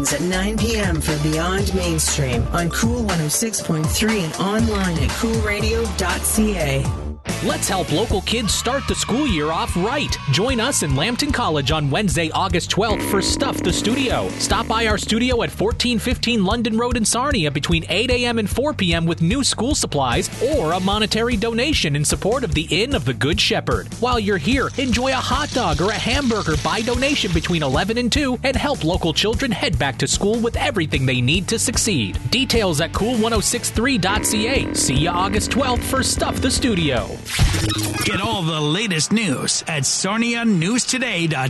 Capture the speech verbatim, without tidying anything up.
At nine p.m. for Beyond Mainstream on Cool one oh six point three and online at cool radio dot c a. Let's help local kids start the school year off right. Join us in Lambton College on Wednesday, August twelfth for Stuff the Studio. Stop by our studio at fourteen fifteen London Road in Sarnia between eight a.m. and four p.m. with new school supplies or a monetary donation in support of the Inn of the Good Shepherd. While you're here, enjoy a hot dog or a hamburger by donation between eleven and two and help local children head back to school with everything they need to succeed. Details at cool ten sixty-three dot c a. See you August twelfth for Stuff the Studio. Get all the latest news at sarnia news today dot